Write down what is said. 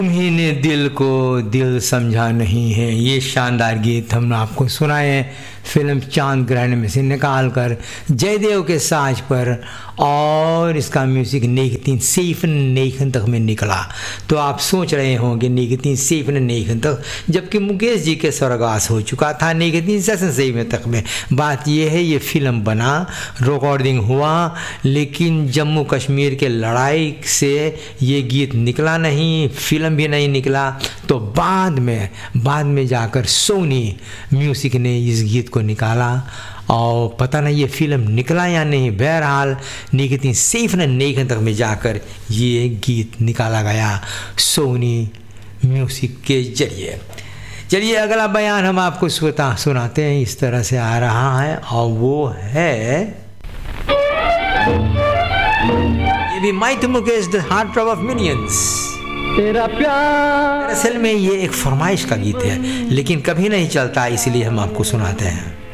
तुम्ही ने दिल को दिल समझा नहीं है, ये शानदार गीत हम आपको सुनाए हैं फिल्म चांद ग्रहण में से निकाल कर जयदेव के साज पर, और इसका म्यूज़िक नेगतीन सेफन नेखन तक में निकला। तो आप सोच रहे होंगे नेगतीन सेफन नेखन तक, जबकि मुकेश जी के स्वर्गवास हो चुका था नेगतीन सेसन सेवन तक में। बात यह है, ये फिल्म बना, रिकॉर्डिंग हुआ, लेकिन जम्मू कश्मीर के लड़ाई से ये गीत निकला नहीं, फिल्म भी नहीं निकला। तो बाद में जाकर सोनी म्यूज़िक ने इस गीत को निकाला, और पता नहीं ये फिल्म निकला या नहीं। बहरहाल नेगतीन सेफन नेखन तक में जाकर ये गीत निकाला गया सोनी म्यूज़िक के जरिए। चलिए अगला बयान हम आपको सुनाते हैं, इस तरह से आ रहा है, और वो है ये भी might Mukesh the heart of millions. तेरा प्यार असल में ये एक फरमाइश का गीत है, लेकिन कभी नहीं चलता, इसलिए हम आपको सुनाते हैं।